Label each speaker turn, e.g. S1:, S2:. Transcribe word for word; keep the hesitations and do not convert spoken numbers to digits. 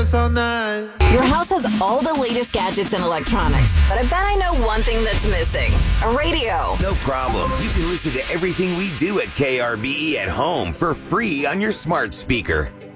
S1: us all night.
S2: Your house has all the latest gadgets and electronics, but I bet I know one thing that's missing. A radio.
S3: No problem. You can listen to everything we do at K R B E at home for free on your smart speaker.